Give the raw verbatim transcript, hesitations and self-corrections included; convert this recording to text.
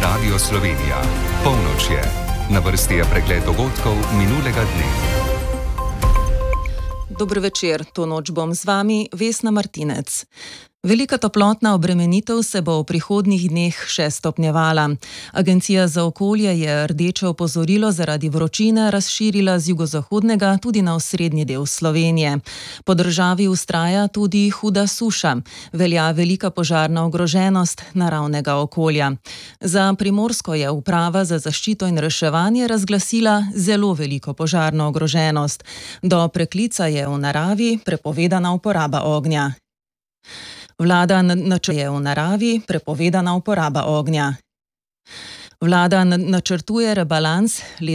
Radio Slovenija. Polnoč je. Na vrsti je pregled dogodkov minulega dne. Dober večer, to noč bom z vami, Vesna Martinec. Velika toplotna obremenitev se bo v prihodnjih dneh še stopnjevala. Agencija za okolje je rdeče opozorilo zaradi vročine razširila z jugozahodnega tudi na osrednji del Slovenije. Po državi vztraja tudi huda suša. Velja velika požarna ogroženost naravnega okolja. Za Primorsko je uprava za zaščito in reševanje razglasila zelo veliko požarno ogroženost. Do preklica je v naravi prepovedana uporaba ognja. Vlada načrtuje v naravi prepovedana uporaba ognja. Vlada načrtuje rebalans